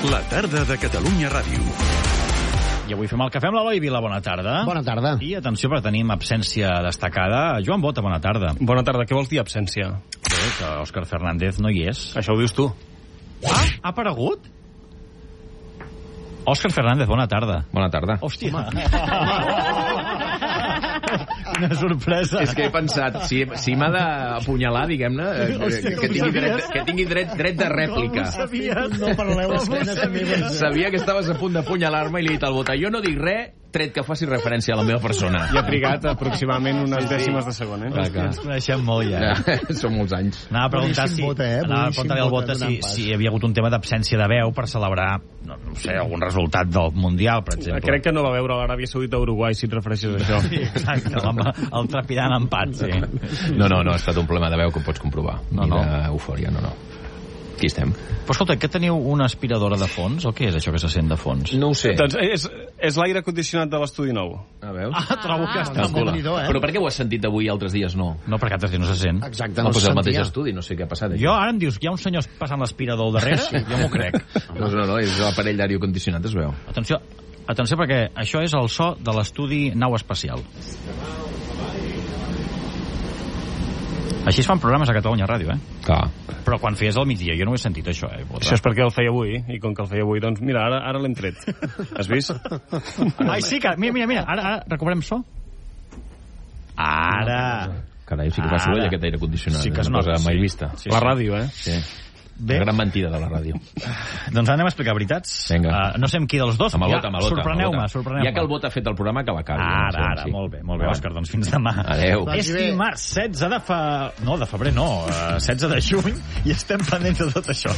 La tarda de Catalunya Ràdio. I avui fem el cafè amb l'Eloi Vila. Bona tarda. Bona tarda. I atenció, perquè tenim absència destacada. Joan Bota, bona tarda. Bona tarda. Què vols dir, absència? Bé, que Òscar Fernández no hi és. Això ho dius tu. Ah, ha aparegut? Òscar Fernández, bona tarda. Bona tarda. Hòstia. Quina sorpresa. És que he pensat, si m'ha d'apunyalar, diguem-ne, que tingui dret de rèplica. No parleu esquenes meves. Sabia que estaves a punt d'apunyalar-me i li he dit al Bota, jo no dic res, tret que faci referència a la meva persona. I ha trigat aproximadament unes dècimes de segon, eh? Clar. Ens coneixem molt, ja. Són molts anys. Anava a preguntar si... Anava a preguntar-li al Bota si hi havia hagut un tema d'absència de veu per celebrar, no sé, algun resultat del Mundial, per exemple. Crec que no va veure l'Aràbia Saudita a Uruguai, si et refereixes a això. Sí, exacte, el trepidant empat, sí. No, ha estat un problema de veu que ho pots comprovar. Ni d'eufòria, no. Aquí estem. Però escolta, què teniu, una aspiradora de fons? O què és això que se sent de fons? No ho sé. Doncs és l'aire condicionat de l'estudi nou. Veus? Trobo que està molt bonidor, Però per què ho has sentit avui i altres dies no? No, perquè altres dies no se sent. Exacte, No, no doncs se el mateix sentia. estudi, no sé què ha passat. Jo ara em dius que hi ha un senyor passant l'aspirador al darrere, jo m'ho crec. No, és l'aparell d'aire condicionat, es veu. Atenció, perquè això és el so de l'estudi nau espacial. Així es fan programes a Catalunya Ràdio, Clar. Però quan feies al migdia, jo no ho he sentit, això, Bota. Això és perquè el feia avui, i com que el feia avui, doncs mira, ara l'hem tret. Has vist? Ai, sí que... Mira, ara recuperem so? Ara... Carai, sí que fa soroll aquest aire condicionat. Sí que es una nota, cosa mai sí. vista. Sí, La ràdio, eh? Sí. Bé. La gran mentida de la ràdio. Doncs anem a explicar veritats. Vinga. No sé amb qui dels dos. Amb el Bota. Sorpreneu-me. Ja que el Bota ha fet el programa, que l'acabi. Ara, molt bé, Òscar, doncs fins demà. Adéu. És dimarts 16 de febrer... No, de febrer no, 16 de juny, i estem pendents de tot això.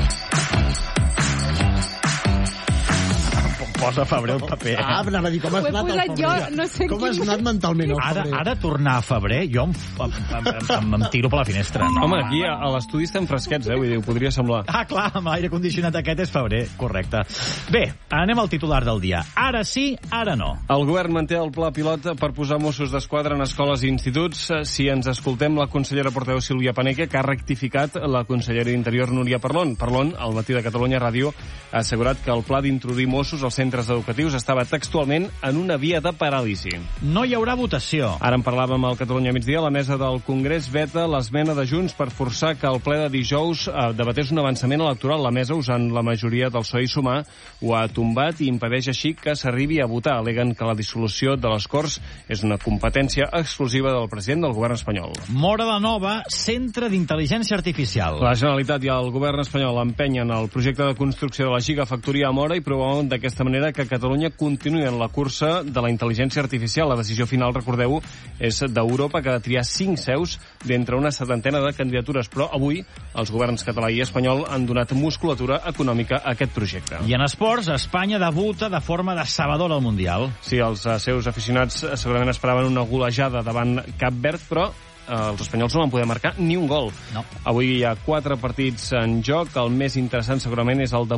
Posa febrer el paper. Anava a dir, com has anat al febrer? No sé com has anat mentalment al febrer? Ara tornar a febrer, jo em tiro per la finestra. No. Home, aquí a l'estudi estem fresquets, vull dir, ho podria semblar. Ah, clar, amb l'aire condicionat aquest és febrer, correcte. Bé, anem al titular del dia. Ara sí, ara no. El govern manté el pla pilot per posar Mossos d'Esquadra en escoles i instituts. Si ens escoltem la consellera portaveu Sílvia Paneque, que ha rectificat la consellera d'Interior Núria Parlon. Parlon, al matí de Catalunya Ràdio, ha assegurat que el pla d'introduir Mossos als centres educatius estava textualment en una via de paràlisi. No hi haurà votació. Ara en parlàvem al Catalunya migdia. La mesa del Congrés veta l'esmena de Junts per forçar que el ple de dijous debatés un avançament electoral. La mesa, usant la majoria del PSOE i Sumar, ho ha tombat i impedeix així que s'arribi a votar. Aleguen que la dissolució de les Corts és una competència exclusiva del president del govern espanyol. Mora la Nova, centre d'intel·ligència artificial. La Generalitat i el govern espanyol empenyen el projecte de construcció de la gigafactoria a Mora i promouen d'aquesta manera que Catalunya continuï en la cursa de la intel·ligència artificial. La decisió final, recordeu, és d'Europa, que ha de triar 5 seus d'entre una 70ena de candidatures, però avui els governs català i espanyol han donat musculatura econòmica a aquest projecte. I en esports, Espanya debuta de forma decebedora al Mundial. Sí, els seus aficionats segurament esperaven una golejada davant Cap Verd, però els espanyols no van poder marcar ni un gol. No. Avui hi ha 4 partits en joc. El més interessant segurament és el de